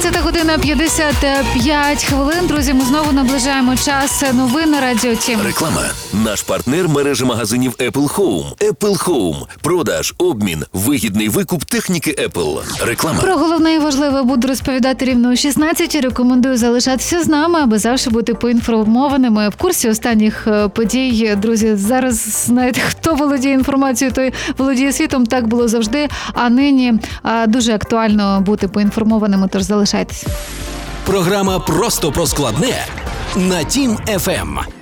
11:55. Друзі, ми знову наближаємо час новин на Радіо Тім. Реклама. Наш партнер – мережа магазинів Apple Home. Apple Home. Продаж, обмін, вигідний викуп техніки Apple. Реклама. Про головне і важливе буду розповідати рівно о 16. Рекомендую залишатися з нами, аби завжди бути поінформованими в курсі останніх подій. Друзі, зараз, знаєте, хто володіє інформацією, той володіє світом. Так було завжди, а нині дуже актуально бути поінформованими, тож залишайтесь. Програма «Просто про складне» на Тім FM.